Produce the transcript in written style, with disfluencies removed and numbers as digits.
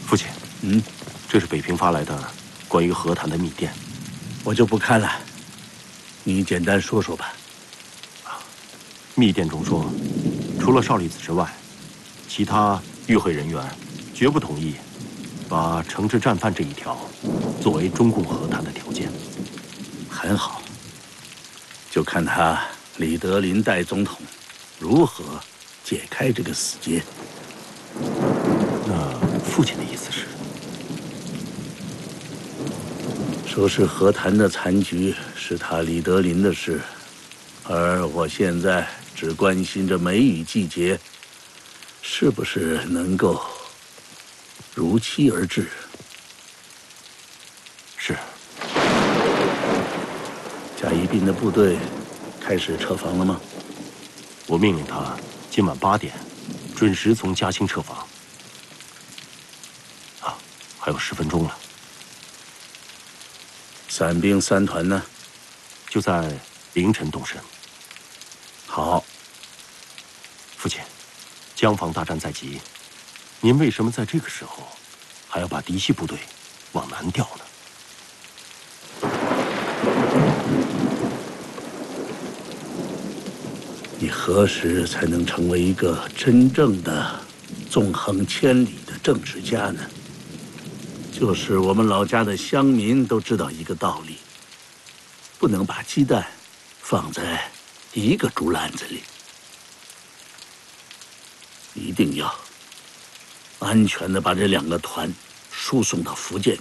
父亲，这是北平发来的关于和谈的密电， 我就不看了，你简单说说吧。 密电中说，除了少利子之外，其他与会人员绝不同意把惩治战犯这一条作为中共和谈的条件。 很好，就看他李德林代总统如何解开这个死结。 那父亲的意思是？ 说是和谈的残局是他李德林的事，而我现在只关心着梅雨季节是不是能够如期而至。 是。 甲乙丙的部队开始撤防了吗？ 我命令他今晚8点准时从嘉兴撤防。啊，还有10分钟了。 散兵3团呢？ 就在凌晨动身。 好。 父亲，江防大战在即，您为什么在这个时候还要把嫡系部队往南调呢？ 你何时才能成为一个真正的纵横千里的政治家呢？就是我们老家的乡民都知道一个道理：不能把鸡蛋放在一个竹篮子里，一定要安全地把这2个团输送到福建。